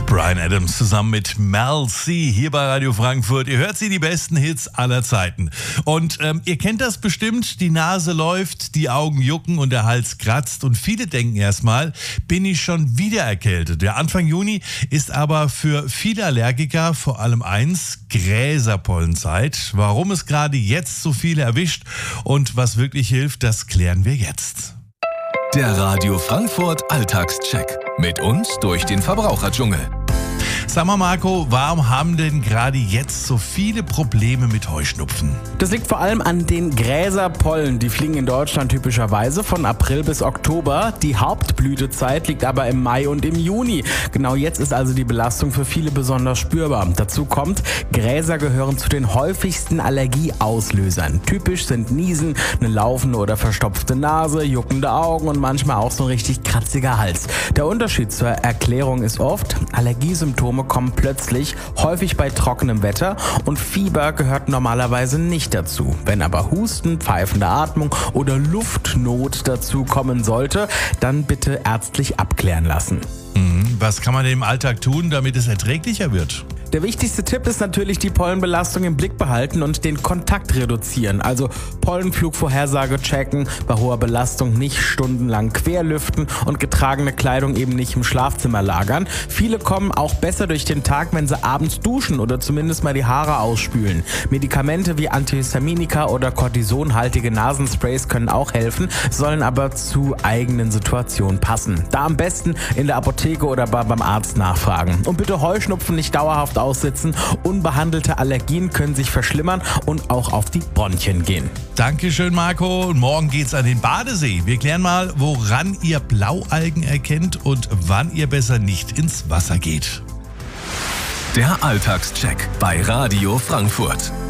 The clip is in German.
Bryan Adams zusammen mit Mel C hier bei Radio Frankfurt. Ihr hört sie, die besten Hits aller Zeiten. Und ihr kennt das bestimmt, die Nase läuft, die Augen jucken und der Hals kratzt. Und viele denken erstmal, bin ich schon wieder erkältet. Der Anfang Juni ist aber für viele Allergiker vor allem eins, Gräserpollenzeit. Warum es gerade jetzt so viele erwischt und was wirklich hilft, das klären wir jetzt. Der Radio Frankfurt Alltagscheck. Mit uns durch den Verbraucherdschungel. Sag mal, Marco, warum haben denn gerade jetzt so viele Probleme mit Heuschnupfen? Das liegt vor allem an den Gräserpollen. Die fliegen in Deutschland typischerweise von April bis Oktober. Die Hauptblütezeit liegt aber im Mai und im Juni. Genau jetzt ist also die Belastung für viele besonders spürbar. Dazu kommt, Gräser gehören zu den häufigsten Allergieauslösern. Typisch sind Niesen, eine laufende oder verstopfte Nase, juckende Augen und manchmal auch so ein richtig kratziger Hals. Der Unterschied zur Erklärung ist oft, Allergiesymptome kommen plötzlich, häufig bei trockenem Wetter, und Fieber gehört normalerweise nicht dazu. Wenn aber Husten, pfeifende Atmung oder Luftnot dazu kommen sollte, dann bitte ärztlich abklären lassen. Was kann man denn im Alltag tun, damit es erträglicher wird? Der wichtigste Tipp ist natürlich die Pollenbelastung im Blick behalten und den Kontakt reduzieren. Also Pollenflugvorhersage checken, bei hoher Belastung nicht stundenlang querlüften und getragene Kleidung eben nicht im Schlafzimmer lagern. Viele kommen auch besser durch den Tag, wenn sie abends duschen oder zumindest mal die Haare ausspülen. Medikamente wie Antihistaminika oder kortisonhaltige Nasensprays können auch helfen, sollen aber zu eigenen Situationen passen. Da am besten in der Apotheke oder beim Arzt nachfragen. Und bitte Heuschnupfen nicht dauerhaft aussitzen. Unbehandelte Allergien können sich verschlimmern und auch auf die Bronchien gehen. Dankeschön, Marco. Und morgen geht's an den Badesee. Wir klären mal, woran ihr Blaualgen erkennt und wann ihr besser nicht ins Wasser geht. Der Alltagscheck bei Radio Frankfurt.